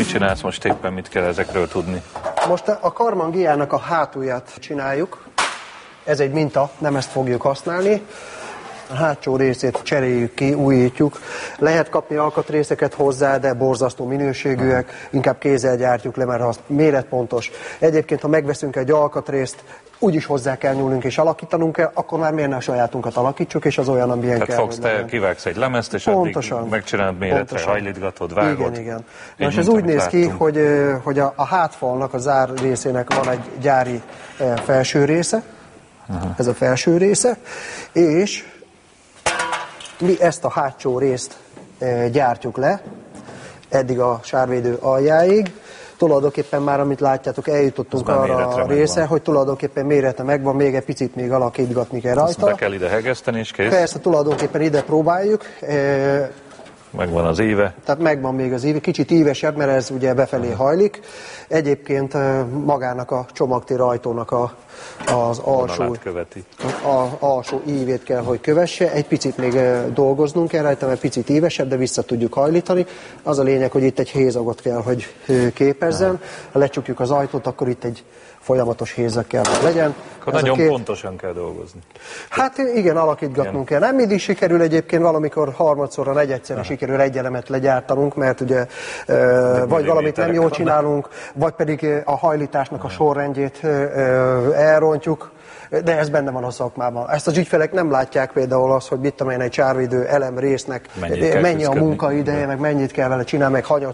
csinálsz most éppen, mit kell ezekről tudni? Most a Karmann-Giának a hátulját csináljuk. Ez egy minta, nem ezt fogjuk használni. A hátsó részét cseréljük ki, újítjuk. Lehet kapni alkatrészeket hozzá, de borzasztó minőségűek. Inkább kézzel gyártjuk le, mert az méretpontos. Egyébként, ha megveszünk egy alkatrészt, úgyis hozzá kell nyúlnunk és alakítanunk kell, akkor már miért ne a sajátunkat alakítsuk, és az olyan, amilyen kell. Tehát fogsz, te kivágsz egy lemezt, és pontosan, addig megcsinálod méretre, hajlítgatod, vágod. Igen. Most ez úgy néz ki, hogy a hátfalnak, a zár részének van egy gyári felső része, ez a felső része, és mi ezt a hátsó részt gyártjuk le, eddig a sárvédő aljáig. Tulajdonképpen már, amit látjátok, eljutottunk arra a része, hogy tulajdonképpen mérete megvan, még egy picit még alakítgatni kell rajta. Be kell ide hegeszteni, és kész. Persze, tulajdonképpen ide próbáljuk. Megvan az íve. Tehát megvan még az íve, kicsit ívesebb, mert ez ugye befelé hajlik. Egyébként magának a csomagtér ajtónak az alsó ívét kell, hogy kövesse. Egy picit még dolgoznunk kell rajta, mert picit ívesebb, de vissza tudjuk hajlítani. Az a lényeg, hogy itt egy hézagot kell, hogy képezzen. Ha lecsukjuk az ajtót, akkor itt egy folyamatos hézag kell, hogy legyen. Akkor nagyon pontosan kell dolgozni. Hát igen, alakítgatnunk kell. Nem mindig sikerül egyébként, valamikor harmadszorra, negyedszerre sikerül egy elemet legyártanunk, mert ugye vagy valamit nem jól csinálunk, vagy pedig a hajlításnak a sorrendjét elrontjuk. De ez benne van a szakmában. Ezt az ügyfelek nem látják például azt, hogy mit tudom én, egy sárvédő elem résznek mennyi a munkaideje, meg mennyit kell vele csinálni, meg hanyat